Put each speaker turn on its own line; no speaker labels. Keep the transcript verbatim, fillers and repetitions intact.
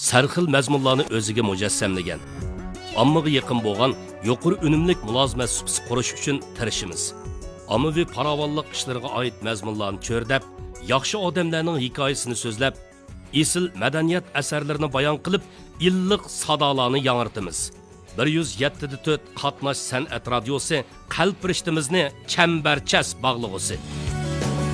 sarxil mazmunlarni o'ziga mujassamlagan. Ommaga yaqin bo'lgan yuqori unumlik mulozimat supisi qurish uchun tirishimiz. Ommaviy farovonlik ishlariga oid mazmunlarni cho'rdab, yaxshi odamlarning hikoyasini so'zlab, esil madaniyat asarlarini bayon qilib, illiq sadolarni yangrtimiz. bir yuz yetti nuqta to'rt qatnash san'at radiosi qalb rishtimizni chambarchas bog'lig'usi.